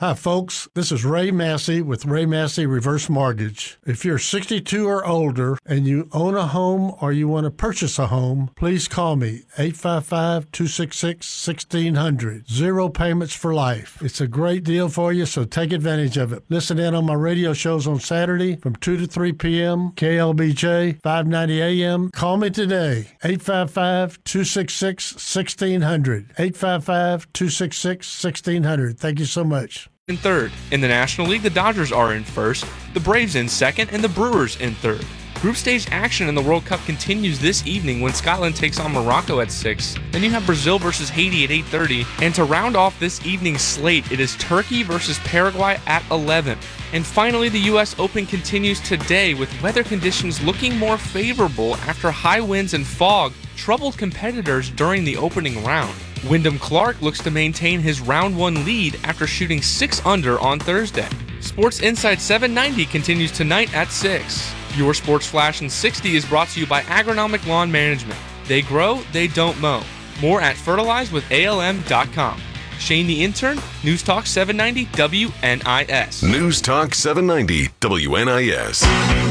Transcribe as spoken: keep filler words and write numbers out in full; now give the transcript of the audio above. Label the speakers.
Speaker 1: Hi, folks. This is Ray Massey with Ray Massey Reverse Mortgage. If you're sixty-two or older and you own a home or you want to purchase a home, please call me, eight five five, two six six, one six zero zero. Zero payments for life. It's a great deal for you, so take advantage of it. Listen in on my radio shows on Saturday from two to three p.m., K L B J, five ninety A M. Call me today, eight five five, two six six, one six zero zero. eight five five, two six six, one six zero zero. Thank you so much.
Speaker 2: In third. In the National League, the Dodgers are in first, the Braves in second, and the Brewers in third. Group stage action in the World Cup continues this evening when Scotland takes on Morocco at six. Then you have Brazil versus Haiti at eight thirty. And to round off this evening's slate, it is Turkey versus Paraguay at eleven. And finally, the U S Open continues today with weather conditions looking more favorable after high winds and fog troubled competitors during the opening round. Wyndham Clark looks to maintain his round one lead after shooting six under on Thursday. Sports Insight seven ninety continues tonight at six. Your Sports Flash in sixty is brought to you by Agronomic Lawn Management. They grow, they don't mow. More at fertilize with A L M dot com. Shane the Intern, News Talk seven ninety W N I S.
Speaker 3: News Talk seven ninety W N I S.